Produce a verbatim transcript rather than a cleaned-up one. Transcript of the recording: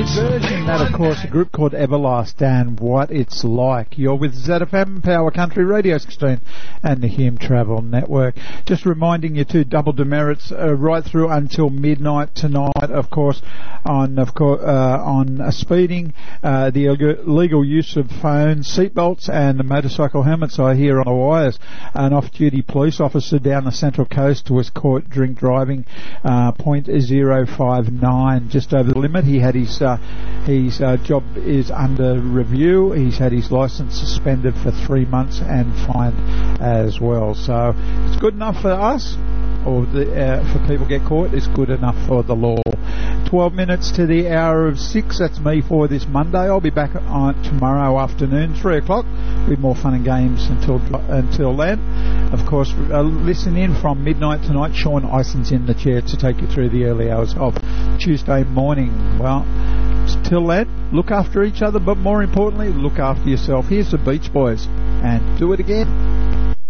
version. That, of course, a group called Everlast and What It's Like. You're with Z F M, Power Country Radio sixteen, and the Hume Travel Network. Just reminding you to double demerits uh, right through until midnight tonight, of course, on of course uh, on uh, speeding, uh, the illegal use of phones, seatbelts, and the motorcycle helmets. I hear on the wires. An off-duty police officer down the Central Coast was caught drink driving, uh, point zero five nine, just over the limit. He had his uh, his uh, job is under review. He's had his licence suspended for three months and fined as well. So it's good enough for us, or the, uh, for people get caught. It's good enough for the law. Twelve minutes to the hour of six. That's me for this Monday. I'll be back on tomorrow afternoon, three o'clock, with more fun and games until until then. Of course, uh, listen in from midnight tonight. Sean Ison's in the chair to take you through the early hours of Tuesday morning. Well, till then, look after each other, but more importantly, look after yourself. Here's the Beach Boys, and do it again.